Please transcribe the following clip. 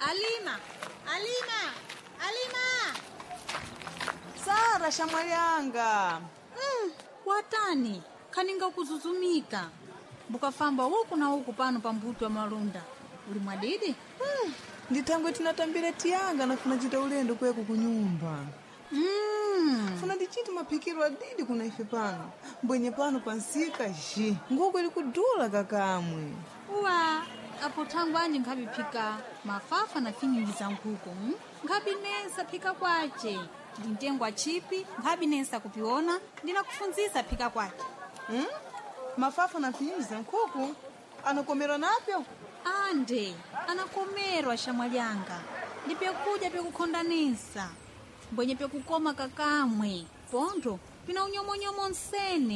Alima! Sara shamwali yanga. Watani kaninga kuzuzumika bukafamba huku na huku pano pa mbuto wa malunda uli mwadidi. Nditangwe tinatambira tiyanga nafuna chita ulendo kweku kunyumba. Funa ndichiti mapikiro adidi kuna ife pano mbwenye pano pansika nguko ili kudula kakamwe. Uwa apo tangu anje nkhabipika mafafa na finyingiza nkuko nkhabinesa phika kwache ndintengwa chipi nkhabinesa kupiona ndinakufunzisa phika kwache. Mafafa na finyingiza nkuko anakomerwa napyo? Ande anakomerwa shamwalyanga ndipekuja pekukhondanisa mbwenye pekukoma kakamwe pontho pina unyomonyomo nsene.